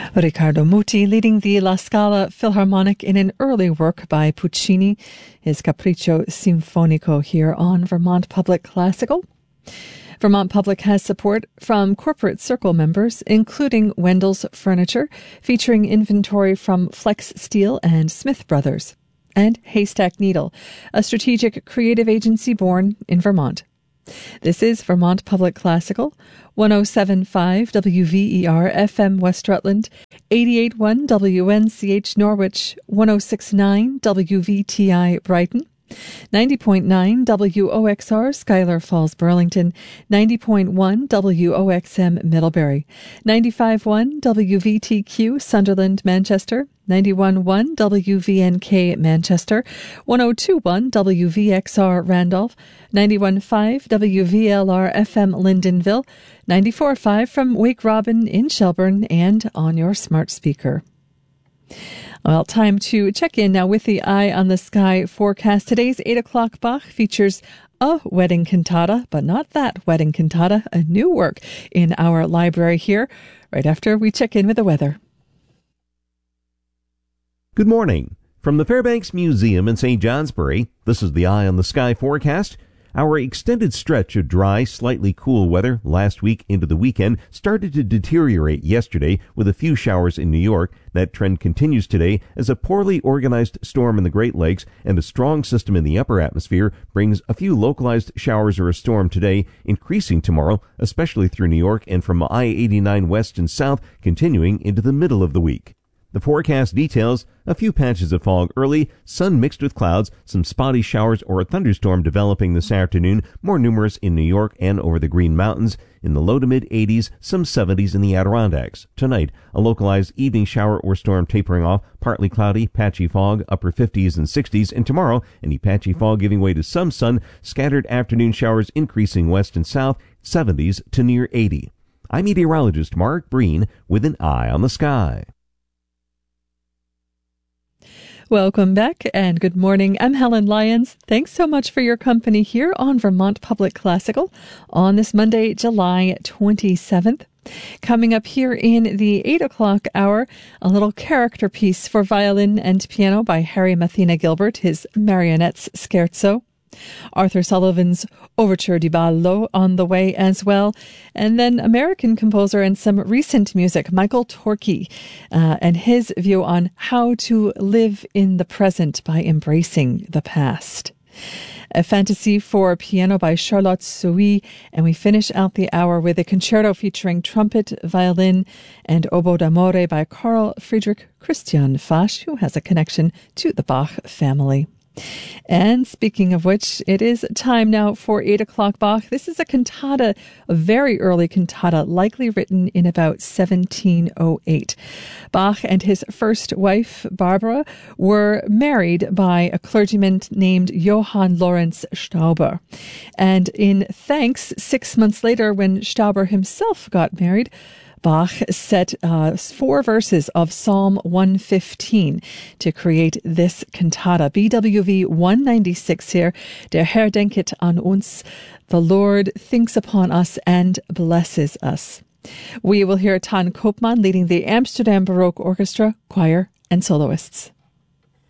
Riccardo Muti leading the La Scala Philharmonic in an early work by Puccini, his Capriccio Sinfonico here on Vermont Public Classical. Vermont Public has support from Corporate Circle members, including Wendell's Furniture, featuring inventory from Flex Steel and Smith Brothers, and Haystack Needle, a strategic creative agency born in Vermont. This is Vermont Public Classical, 107.5 WVER FM West Rutland, 88.1 WNCH Norwich, 106.9 WVTI Brighton, 90.9 WOXR Schuyler Falls Burlington, 90.1 WOXM Middlebury, 95.1 WVTQ Sunderland Manchester, 91.1 WVNK Manchester, 102.1 WVXR Randolph, 91.5 WVLR FM Lyndonville, 94.5 from Wake Robin in Shelburne and on your smart speaker. Well, time to check in now with the Eye on the Sky forecast. Today's 8 o'clock Bach features a wedding cantata, but not that wedding cantata, a new work in our library here, right after we check in with the weather. Good morning. From the Fairbanks Museum in St. Johnsbury, this is the Eye on the Sky forecast. Our extended stretch of dry, slightly cool weather last week into the weekend started to deteriorate yesterday with a few showers in New York. That trend continues today as a poorly organized storm in the Great Lakes and a strong system in the upper atmosphere brings a few localized showers or a storm today, increasing tomorrow, especially through New York and from I-89 west and south, continuing into the middle of the week. The forecast details a few patches of fog early, sun mixed with clouds, some spotty showers or a thunderstorm developing this afternoon, more numerous in New York and over the Green Mountains. In the low to mid 80s, some 70s in the Adirondacks. Tonight, a localized evening shower or storm tapering off, partly cloudy, patchy fog, upper 50s and 60s. And tomorrow, any patchy fog giving way to some sun, scattered afternoon showers increasing west and south, 70s to near 80. I'm meteorologist Mark Breen with an Eye on the Sky. Welcome back and good morning. I'm Helen Lyons. Thanks so much for your company here on Vermont Public Classical on this Monday, July 27th. Coming up here in the 8 o'clock hour, a little character piece for violin and piano by Harry Mathena Gilbert, his Marionettes Scherzo. Arthur Sullivan's Overture di Ballo on the way as well. And then American composer and some recent music, Michael Torkey, and his view on how to live in the present by embracing the past. A fantasy for piano by Charlotte Sohi, and we finish out the hour with a concerto featuring trumpet, violin, and oboe d'amore by Carl Friedrich Christian Fasch, who has a connection to the Bach family. And speaking of which, it is time now for 8 o'clock Bach. This is a cantata, a very early cantata, likely written in about 1708. Bach and his first wife, Barbara, were married by a clergyman named Johann Lorenz Stauber. And in thanks, 6 months later, when Stauber himself got married, Bach set 4 verses of Psalm 115 to create this cantata. BWV 196 here. Der Herr denket an uns. The Lord thinks upon us and blesses us. We will hear Tan Koopman leading the Amsterdam Baroque Orchestra, choir, and soloists.